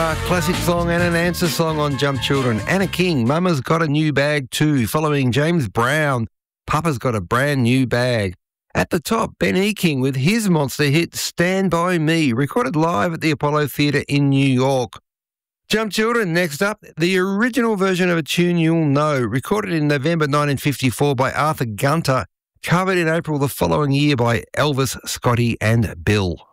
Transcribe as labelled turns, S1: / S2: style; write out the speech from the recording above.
S1: Classic song and an answer song on Jump Children. Anna King, Mama's got a new bag too. Following James Brown, Papa's got a brand new bag. At the top, Ben E. King with his monster hit Stand By Me, recorded live at the Apollo Theatre in New York. Jump Children, next up, the original version of a tune you'll know, recorded in November 1954 by Arthur Gunter, covered in April the following year by Elvis, Scotty and Bill.